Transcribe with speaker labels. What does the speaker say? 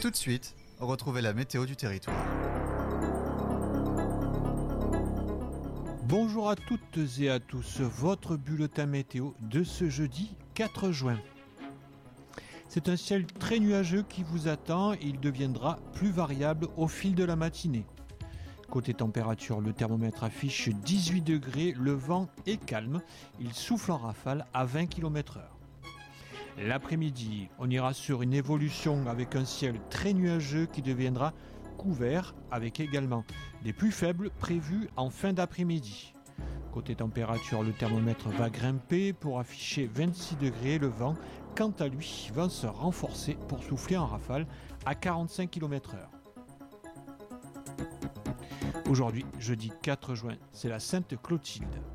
Speaker 1: Tout de suite, retrouvez la météo du territoire.
Speaker 2: Bonjour à toutes et à tous, votre bulletin météo de ce jeudi 4 juin. C'est un ciel très nuageux qui vous attend et il deviendra plus variable au fil de la matinée. Côté température, le thermomètre affiche 18 degrés, le vent est calme, il souffle en rafale à 20 km/h. L'après-midi, on ira sur une évolution avec un ciel très nuageux qui deviendra couvert avec également des pluies faibles prévues en fin d'après-midi. Côté température, le thermomètre va grimper pour afficher 26 degrés. Le vent, quant à lui, va se renforcer pour souffler en rafale à 45 km/h. Aujourd'hui, jeudi 4 juin, c'est la Sainte Clotilde.